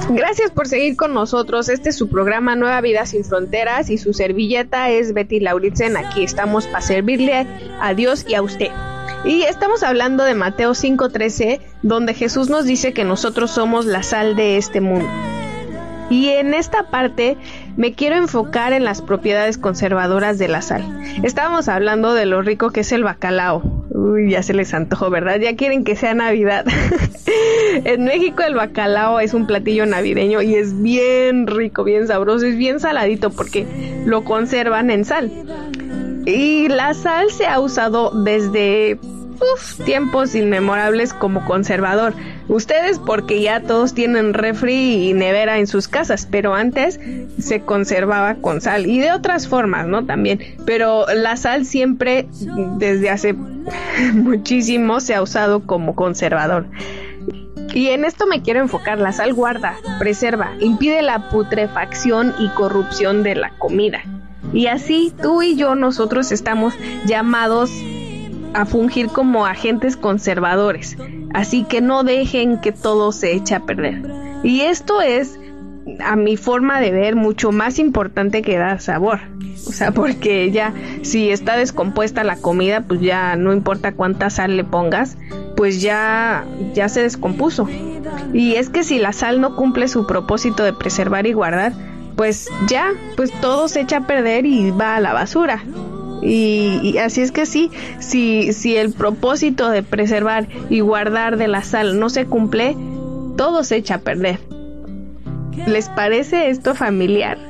Gracias por seguir con nosotros. Este es su programa Nueva Vida Sin Fronteras y su servilleta es Betty Lauritzen. Aquí estamos para servirle a Dios y a usted. Y estamos hablando de Mateo 5:13, donde Jesús nos dice que nosotros somos la sal de este mundo. Y en esta parte me quiero enfocar en las propiedades conservadoras de la sal. Estábamos hablando de lo rico que es el bacalao. Uy, ya se les antojó, ¿verdad? Ya quieren que sea Navidad. En México el bacalao es un platillo navideño y es bien rico, bien sabroso, es bien saladito porque lo conservan en sal. Y la sal se ha usado desde tiempos inmemorables como conservador. Ustedes porque ya todos tienen refri y nevera en sus casas, pero antes se conservaba con sal y de otras formas, ¿no? También, pero la sal siempre desde hace muchísimo se ha usado como conservador. Y en esto me quiero enfocar. La sal guarda, preserva, impide la putrefacción y corrupción de la comida. Y así tú y yo, nosotros estamos llamados a fungir como agentes conservadores, así que no dejen que todo se eche a perder. Y esto es, a mi forma de ver, mucho más importante que dar sabor. O sea, porque ya si está descompuesta la comida, pues ya no importa cuánta sal le pongas, pues ya se descompuso. Y es que si la sal no cumple su propósito de preservar y guardar, pues todo se echa a perder y va a la basura. Y así es que si el propósito de preservar y guardar de la sal no se cumple, todo se echa a perder. ¿Les parece esto familiar?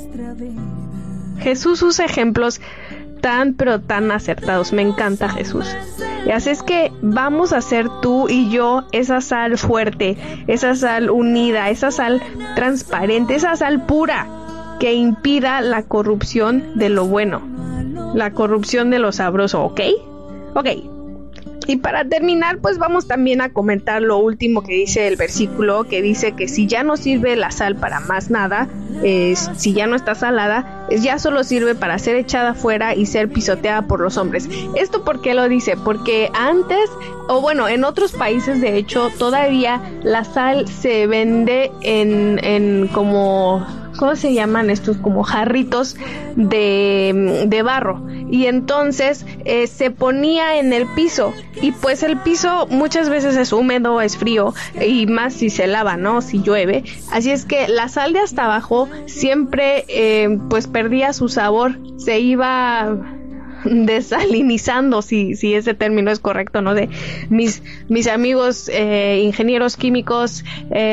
Jesús usa ejemplos tan acertados. Me encanta Jesús. Y así es que vamos a ser tú y yo esa sal fuerte, esa sal unida, esa sal transparente, esa sal pura que impida la corrupción de lo bueno, la corrupción de lo sabroso, ¿ok? Ok. Y para terminar, pues vamos también a comentar lo último que dice el versículo, que dice que si ya no sirve la sal para más nada, si ya no está salada, ya solo sirve para ser echada fuera y ser pisoteada por los hombres. ¿Esto por qué lo dice? Porque antes, o bueno, en otros países de hecho, todavía la sal se vende en como... ¿cómo se llaman estos? Como jarritos de barro. Y entonces se ponía en el piso. Y pues el piso muchas veces es húmedo, es frío. Y más si se lava, ¿no? Si llueve. Así es que la sal de hasta abajo siempre pues perdía su sabor. Se iba desalinizando, si ese término es correcto, ¿no? De mis amigos ingenieros químicos,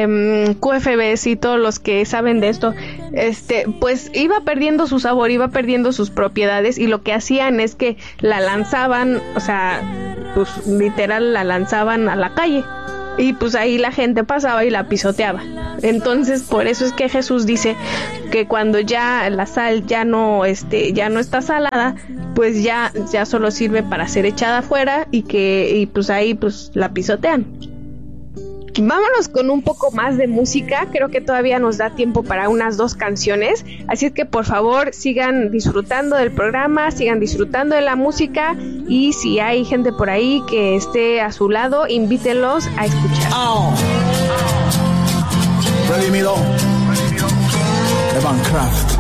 QFBs y todos los que saben de esto, pues iba perdiendo su sabor, iba perdiendo sus propiedades, y lo que hacían es que la lanzaban, o sea, pues literal la lanzaban a la calle. Y pues ahí la gente pasaba y la pisoteaba. Entonces por eso es que Jesús dice que cuando ya la sal ya no está salada, pues ya solo sirve para ser echada afuera y pues ahí pues la pisotean. Vámonos con un poco más de música. Creo que todavía nos da tiempo para unas 2 canciones. Así es que por favor sigan disfrutando del programa, sigan disfrutando de la música. Y si hay gente por ahí que esté a su lado, invítenlos a escuchar. Redimido Evan Craft.